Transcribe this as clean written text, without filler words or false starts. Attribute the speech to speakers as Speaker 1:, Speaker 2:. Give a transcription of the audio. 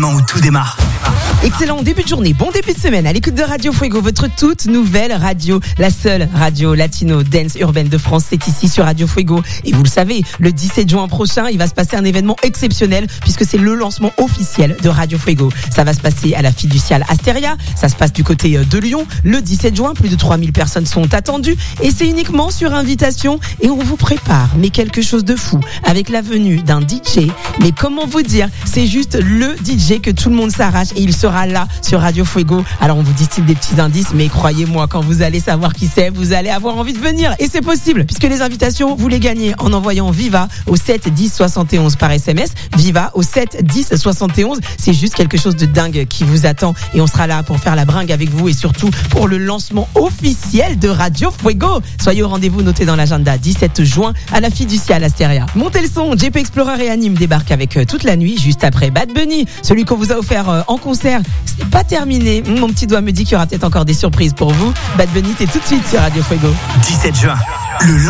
Speaker 1: moment où tout démarre.
Speaker 2: Excellent début de journée, bon début de semaine à l'écoute de Radio Fuego, votre toute nouvelle radio, la seule radio latino dance urbaine de France, c'est ici sur Radio Fuego. Et vous le savez, le 17 juin prochain, il va se passer un événement exceptionnel puisque c'est le lancement officiel de Radio Fuego. Ça va se passer à la Fiducial Asteria, ça se passe du côté de Lyon, le 17 juin, plus de 3000 personnes sont attendues et c'est uniquement sur invitation et on vous prépare, mais quelque chose de fou, avec la venue d'un DJ, mais comment vous dire, c'est juste le DJ que tout le monde s'arrache et il sera là sur Radio Fuego. Alors on vous distille des petits indices, mais croyez-moi, quand vous allez savoir qui c'est, vous allez avoir envie de venir. Et c'est possible, puisque les invitations, vous les gagnez en envoyant Viva au 7 10 71 par SMS. Viva au 7 10 71. C'est juste quelque chose de dingue qui vous attend. Et on sera là pour faire la bringue avec vous et surtout pour le lancement officiel de Radio Fuego. Soyez au rendez-vous, notez dans l'agenda, 17 juin à la Fiducial Asteria. Montez le son, JP Explorer et Anime débarquent avec toute la nuit, juste après Bad Bunny, celui qu'on vous a offert en concert. Ce n'est pas terminé. Mon petit doigt me dit qu'il y aura peut-être encore des surprises pour vous. Bad Bunny, c'est tout de suite sur Radio Fuego.
Speaker 1: 17 juin, le